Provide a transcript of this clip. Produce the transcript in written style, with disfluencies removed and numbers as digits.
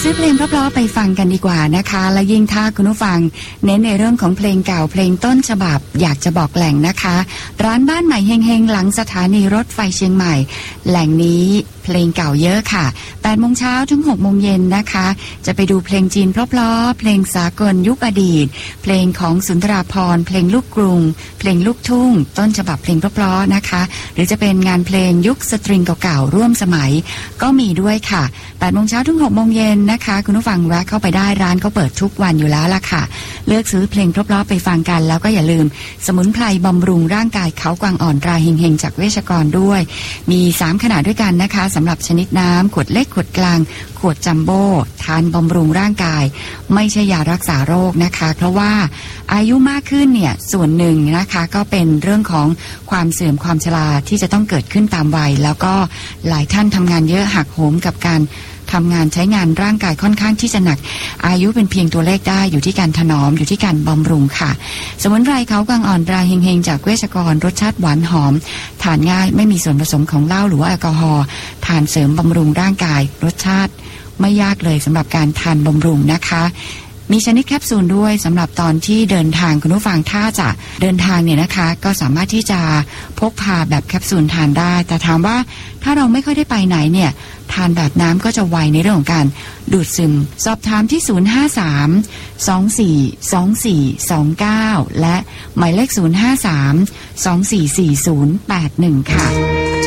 ซื้อเพลงเพราะๆไปฟังกันดีกว่านะคะและยิ่งถ้าคุณผู้ฟังเน้นในเรื่องของเพลงเก่าเพลงต้นฉบับอยากจะบอกแหล่งนะคะร้านบ้านใหม่เฮงๆหลังสถานีรถไฟเชียงใหม่แหล่งนี้เพลงเก่าเยอะค่ะ 8 โมงเช้าถึง 6 โมงเย็นนะคะจะไปดูเพลงจีนเพราะๆเพลงสากลยุคอดีตเพลงของสุนทราภรณ์เพลงลูกกรุงเพลงลูกทุ่งต้นฉบับเพลงเพราะๆนะคะหรือจะเป็นงานเพลงยุคสตริงเก่าๆร่วมสมัยก็มีด้วยค่ะ 8 โมงเช้าถึง 6 โมงเย็นนะคะคุณผู้ฟังแวะเข้าไปได้ร้านเขาเปิดทุกวันอยู่แล้วล่ะค่ะเลือกซื้อเพลงเพราะๆไปฟังกันแล้วก็อย่าลืมสมุนไพรบำรุงร่างกายเขากวางอ่อนตราเฮงๆจากเวชกรด้วยมี3ขนาดด้วยกันนะคะสำหรับชนิดน้ำขวดเล็กขวดกลางขวดจัมโบ้ทานบำรุงร่างกายไม่ใช่ยารักษาโรคนะคะเพราะว่าอายุมากขึ้นเนี่ยส่วนหนึ่งนะคะก็เป็นเรื่องของความเสื่อมความชราที่จะต้องเกิดขึ้นตามวัยแล้วก็หลายท่านทำงานเยอะหักโหมกับการทำงานใช้งานร่างกายค่อนข้างที่จะหนักอายุเป็นเพียงตัวเลขได้อยู่ที่การถนอมอยู่ที่การบำรุงค่ะสมุนไพรเขากวางอ่อนตราเฮงๆจากเวชกรรสชาติหวานหอมทานง่ายไม่มีส่วนผสมของเหล้าหรือว่าแอลกอฮอล์ทานเสริมบำรุงร่างกายรสชาติไม่ยากเลยสำหรับการทานบำรุงนะคะมีชนิดแคปซูลด้วยสำหรับตอนที่เดินทางคุณผู้ฟังถ้าจะเดินทางเนี่ยนะคะก็สามารถที่จะพกพาแบบแคปซูลทานได้แต่ถามว่าถ้าเราไม่ค่อยได้ไปไหนเนี่ยทานแบบน้ำก็จะไวในเรื่องของการดูดซึมสอบถามที่053-242429และหมายเลข053-244081ค่ะ